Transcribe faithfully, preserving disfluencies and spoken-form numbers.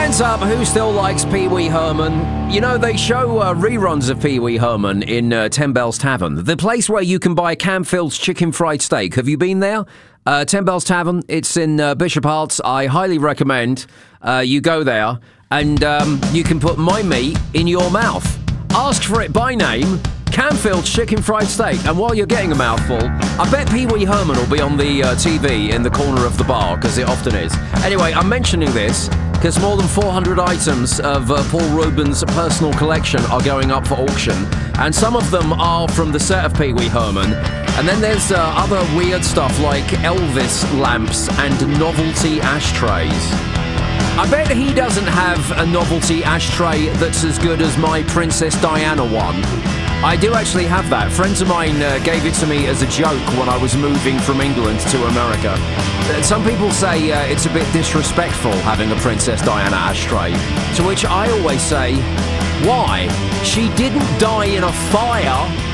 Hands up, who still likes Pee Wee Herman? You know, they show uh, reruns of Pee Wee Herman in uh, Ten Bells Tavern, the place where you can buy Camfield's chicken fried steak. Have you been there? Uh, Ten Bells Tavern, it's in uh, Bishop Arts. I highly recommend uh, you go there and um, you can put my meat in your mouth. Ask for it by name, Camfield's chicken fried steak, and while you're getting a mouthful, I bet Pee Wee Herman will be on the uh, T V in the corner of the bar, because it often is. Anyway, I'm mentioning this because more than four hundred items of uh, Paul Rubens' personal collection are going up for auction, and some of them are from the set of Pee Wee Herman. And then there's uh, other weird stuff like Elvis lamps and novelty ashtrays. I bet he doesn't have a novelty ashtray that's as good as my Princess Diana one. I do actually have that. Friends of mine uh, gave it to me as a joke when I was moving from England to America. Uh, some people say uh, it's a bit disrespectful having a Princess Diana ashtray, to which I always say, why? She didn't die in a fire.